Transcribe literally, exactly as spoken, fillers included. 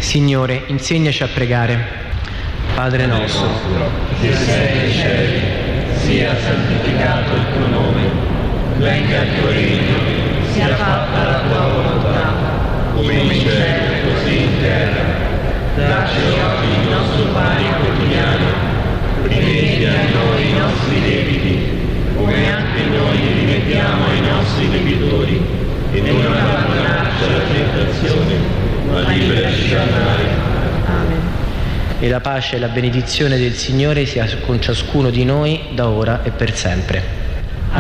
Signore, insegnaci a pregare. Padre nostro, che sei nei cieli, sia santificato il tuo nome, venga il tuo regno, sia fatta la tua volontà, come in cielo così in terra. Dacci oggi il nostro pane quotidiano, rimetti a noi i nostri debiti, come anche noi li rimettiamo ai nostri debitori, e non abbandonarci alla tentazione, ma liberaci dal male. Amen. E la pace e la benedizione del Signore sia con ciascuno di noi, da ora e per sempre.